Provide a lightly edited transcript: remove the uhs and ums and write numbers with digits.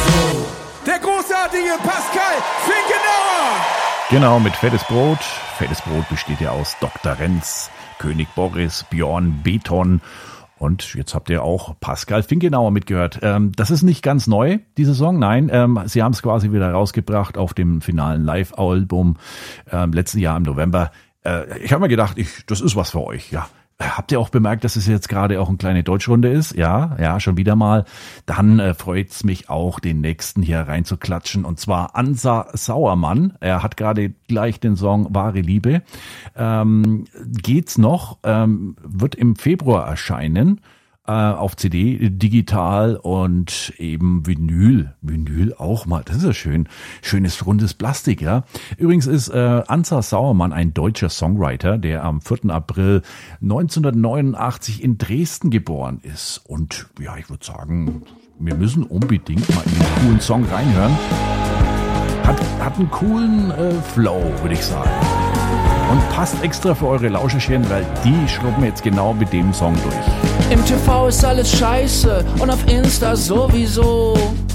sowieso. Der großartige Pascal Finkenauer. Genau, mit Fettes Brot. Fettes Brot besteht ja aus Dr. Renz, König Boris, Björn Beton. Und jetzt habt ihr auch Pascal Finkenauer mitgehört. Das ist nicht ganz neu, diese Song. Nein, sie haben es quasi wieder rausgebracht auf dem finalen Live-Album letzten Jahr im November. Ich habe mir gedacht, das ist was für euch. Ja. Habt ihr auch bemerkt, dass es jetzt gerade auch eine kleine Deutschrunde ist? Ja, schon wieder mal. Dann freut's mich auch, den nächsten hier reinzuklatschen. Und zwar Ansa Sauermann. Er hat gerade gleich den Song Wahre Liebe. Geht's noch? Wird im Februar erscheinen. Auf CD, digital und eben Vinyl. Vinyl auch mal, das ist ja schön. Schönes, rundes Plastik, ja. Übrigens ist Ansa Sauermann ein deutscher Songwriter, der am 4. April 1989 in Dresden geboren ist. Und ja, ich würde sagen, wir müssen unbedingt mal in den coolen Song reinhören. Hat einen coolen Flow, würde ich sagen. Und passt extra für eure Lauscherchen, weil die schrubben jetzt genau mit dem Song durch. Im TV ist alles scheiße und auf Insta sowieso.